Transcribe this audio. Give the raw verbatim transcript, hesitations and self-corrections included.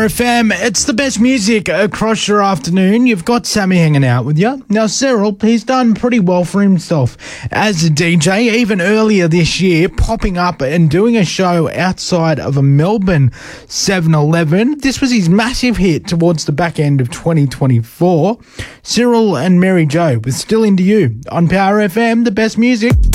F M. It's the best music across your afternoon. You've got Sammy hanging out with you. Now, Cyril, he's done pretty well for himself as a D J, even earlier this year, popping up and doing a show outside of a Melbourne seven eleven. This was his massive hit towards the back end of twenty twenty-four. Cyril and Mary Jo with Still Into You on Power F M, the best music.